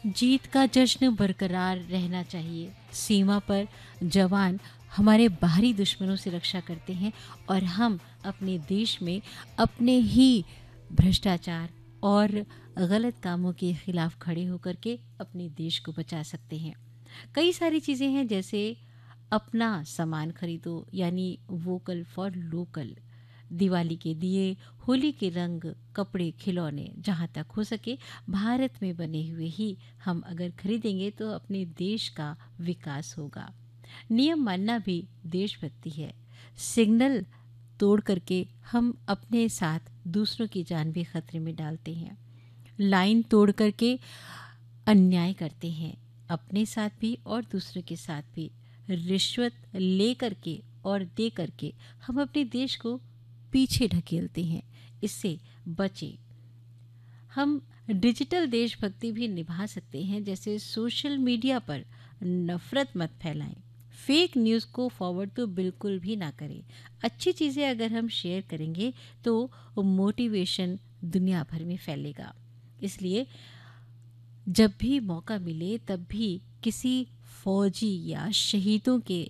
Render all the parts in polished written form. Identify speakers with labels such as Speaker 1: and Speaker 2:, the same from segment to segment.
Speaker 1: जीत का जश्न बरकरार रहना चाहिए। सीमा पर जवान हमारे बाहरी दुश्मनों से रक्षा करते हैं और हम अपने देश में अपने ही भ्रष्टाचार और गलत कामों के खिलाफ खड़े होकर के अपने देश को बचा सकते हैं। कई सारी चीज़ें हैं, जैसे अपना सामान खरीदो यानी वोकल फॉर लोकल। दिवाली के दिए, होली के रंग, कपड़े, खिलौने जहाँ तक हो सके भारत में बने हुए ही हम अगर खरीदेंगे तो अपने देश का विकास होगा। नियम मानना भी देशभक्ति है। सिग्नल तोड़ करके हम अपने साथ दूसरों की जान भी खतरे में डालते हैं। लाइन तोड़ करके अन्याय करते हैं, अपने साथ भी और दूसरों के साथ भी। रिश्वत ले करके और दे करके हम अपने देश को पीछे ढकेलते हैं। इससे बचें। हम डिजिटल देशभक्ति भी निभा सकते हैं, जैसे सोशल मीडिया पर नफरत मत फैलाएं। फेक न्यूज़ को फॉरवर्ड तो बिल्कुल भी ना करें। अच्छी चीज़ें अगर हम शेयर करेंगे तो मोटिवेशन दुनिया भर में फैलेगा। इसलिए जब भी मौका मिले तब भी किसी फौजी या शहीदों के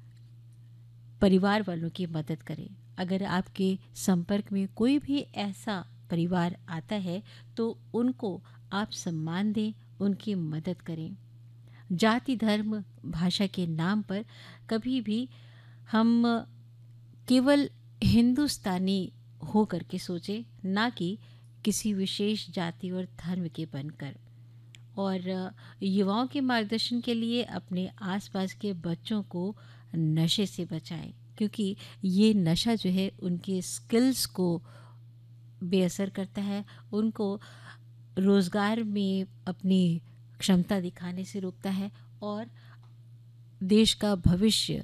Speaker 1: परिवार वालों की मदद करें। अगर आपके संपर्क में कोई भी ऐसा परिवार आता है तो उनको आप सम्मान दें, उनकी मदद करें। जाति, धर्म, भाषा के नाम पर कभी भी हम केवल हिंदुस्तानी हो करके सोचें, ना कि किसी विशेष जाति और धर्म के बनकर। और युवाओं के मार्गदर्शन के लिए अपने आसपास के बच्चों को नशे से बचाएं, क्योंकि ये नशा जो है उनके स्किल्स को बेअसर करता है, उनको रोज़गार में अपनी क्षमता दिखाने से रोकता है और देश का भविष्य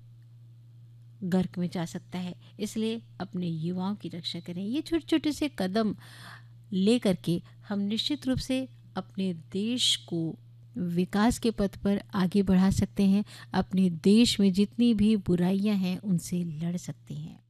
Speaker 1: गर्क में जा सकता है। इसलिए अपने युवाओं की रक्षा करें। ये छोटे छोटे से कदम ले करके हम निश्चित रूप से अपने देश को विकास के पथ पर आगे बढ़ा सकते हैं। अपने देश में जितनी भी बुराइयां हैं उनसे लड़ सकते हैं।